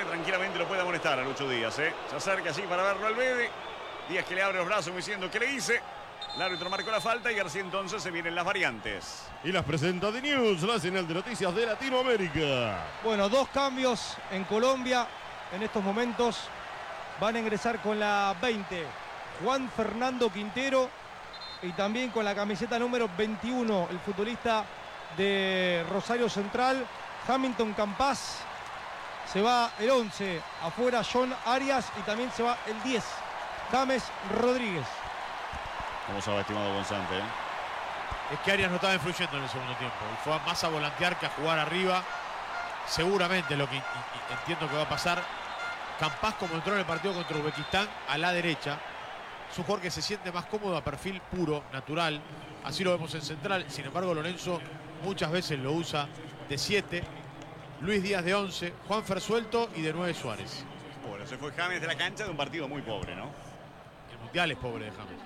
tranquilamente lo puede amonestar a Lucho Díaz. Se acerca así para verlo al Bede. Díaz que le abre los brazos diciendo que le hice. El árbitro marcó la falta y así entonces se vienen las variantes. Y las presenta The News, la señal de noticias de Latinoamérica. Bueno, 2 cambios en Colombia en estos momentos. Van a ingresar con la 20 Juan Fernando Quintero y también con la camiseta número 21 el futbolista de Rosario Central, Hamilton Campas. Se va el 11 afuera John Arias y también se va el 10 James Rodríguez. ¿Cómo se va, estimado Gonzante? Es que Arias no estaba influyendo en el segundo tiempo. Y fue más a volantear que a jugar arriba. Seguramente lo que entiendo que va a pasar. Campas, como entró en el partido contra Uzbekistán, a la derecha. Es un jugador que se siente más cómodo a perfil puro, natural. Así lo vemos en central. Sin embargo, Lorenzo muchas veces lo usa de 7. Luis Díaz de 11. Juanfer suelto y de 9 Suárez. Bueno, se fue James de la cancha de un partido muy pobre, ¿no? El Mundial es pobre de James.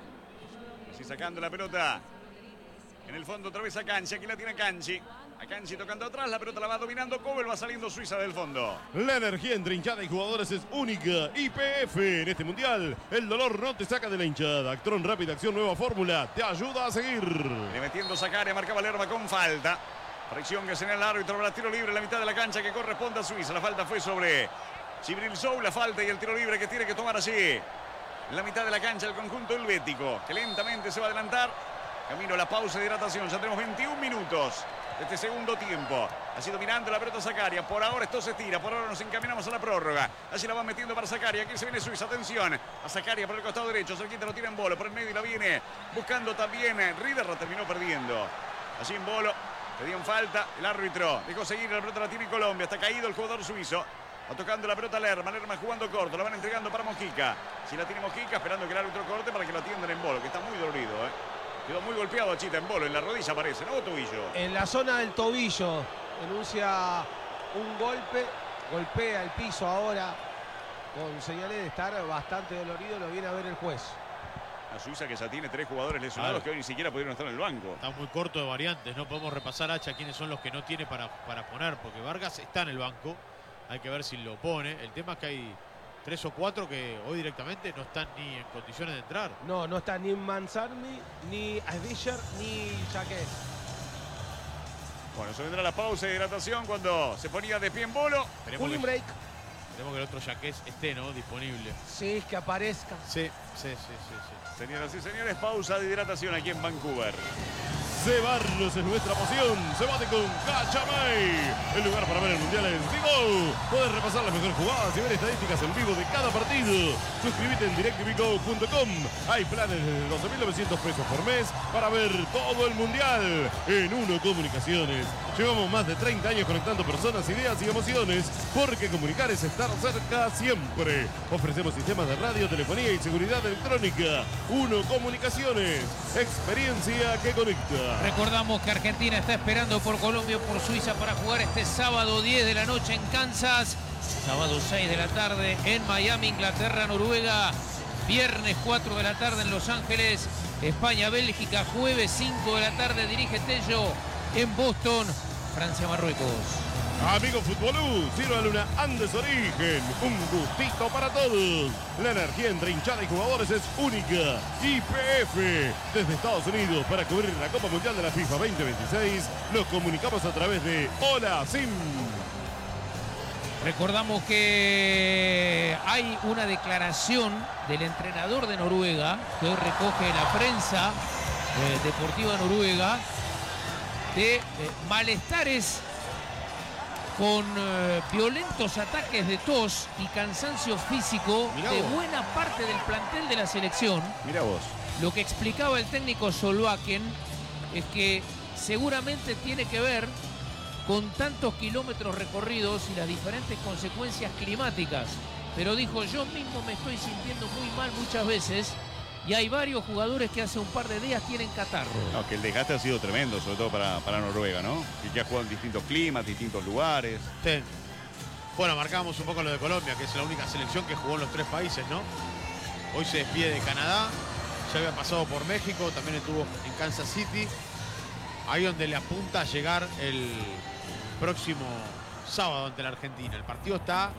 Así sacando la pelota. En el fondo otra vez a Canchi. Aquí la tiene Canchi. A Canchi tocando atrás. La pelota la va dominando Kobel. Va saliendo Suiza del fondo. La energía entre hinchada y jugadores es única. YPF en este mundial. El dolor no te saca de la hinchada. Actron Rápida Acción Nueva Fórmula te ayuda a seguir. Le metiendo Zacaria. Marcaba Lerma con falta. Fricción que señala el árbitro para el tiro libre en la mitad de la cancha que corresponde a Suiza. La falta fue sobre Gibril Sou. La falta y el tiro libre que tiene que tomar así en la mitad de la cancha el conjunto helvético, que lentamente se va a adelantar. Camino a la pausa de hidratación. Ya tenemos 21 minutos de este segundo tiempo. Así dominando la pelota Zacaria. Por ahora esto se tira. Por ahora nos encaminamos a la prórroga. Así la van metiendo para Zacaria. Aquí se viene Suiza. Atención a Zacaria por el costado derecho. Cerquita lo tira en Bolo. Por el medio y la viene buscando también Rieder. La terminó perdiendo. Así en Bolo. Pedían falta. El árbitro dejó seguir. La pelota la tiene Colombia. Está caído el jugador suizo. Va tocando la pelota Lerma. Lerma jugando corto. La van entregando para Mojica. Si la tiene Mojica, esperando que el árbitro corte para que lo atiendan en Bolo, que está muy dolorido. Quedó muy golpeado Chita en Bolo. En la rodilla parece, ¿no? Tobillo. En la zona del tobillo. Denuncia un golpe. Golpea el piso ahora. Con señales de estar bastante dolorido. Lo viene a ver el juez. La Suiza que ya tiene 3 jugadores lesionados que hoy ni siquiera pudieron estar en el banco. Está muy corto de variantes. No podemos repasar, Hacha, quiénes son los que no tiene para poner. Porque Vargas está en el banco. Hay que ver si lo pone. El tema es que hay 3 o 4 que hoy directamente no están ni en condiciones de entrar. No está ni Mansarni, ni Advisher, ni Jaquet. Bueno, se vendrá la pausa de hidratación cuando se ponía de pie en Bolo. Cooling break. Esperemos que el otro Jaquet esté, ¿no? Disponible. Sí, que aparezca. Sí. Señoras y señores, pausa de hidratación aquí en Vancouver. Cebarlos es nuestra poción. Se bate con Cachamay. El lugar para ver el mundial es Vigo. Puedes repasar las mejores jugadas y ver estadísticas en vivo de cada partido. Suscríbete en directvigo.com. Hay planes de 12.900 pesos por mes para ver todo el mundial en Uno Comunicaciones. Llevamos más de 30 años conectando personas, ideas y emociones, porque comunicar es estar cerca siempre. Ofrecemos sistemas de radio, telefonía y seguridad electrónica. Uno Comunicaciones. Experiencia que conecta. Recordamos que Argentina está esperando por Colombia o por Suiza para jugar este sábado 10 de la noche en Kansas. Sábado 6 de la tarde en Miami, Inglaterra, Noruega. Viernes 4 de la tarde en Los Ángeles, España, Bélgica. Jueves 5 de la tarde dirige Tello en Boston, Francia, Marruecos. Amigo Futbolú, sírvale una Andes Origen, un gustito para todos. La energía entre hinchada y jugadores es única. YPF, desde Estados Unidos para cubrir la Copa Mundial de la FIFA 2026, nos comunicamos a través de Hola Sim. Recordamos que hay una declaración del entrenador de Noruega, que hoy recoge la prensa deportiva noruega, de malestares con violentos ataques de tos y cansancio físico de buena parte del plantel de la selección. Mira vos. Lo que explicaba el técnico Solbakken es que seguramente tiene que ver con tantos kilómetros recorridos y las diferentes consecuencias climáticas. Pero dijo, yo mismo me estoy sintiendo muy mal muchas veces y hay varios jugadores que hace un par de días tienen catarro. No, que el desgaste ha sido tremendo, sobre todo para Noruega, ¿no? Y que ha jugado en distintos climas, distintos lugares. Sí. Bueno, marcábamos un poco lo de Colombia, que es la única selección que jugó en los 3 países, ¿no? Hoy se despide de Canadá, ya había pasado por México, también estuvo en Kansas City. Ahí donde le apunta a llegar el próximo sábado ante la Argentina. El partido está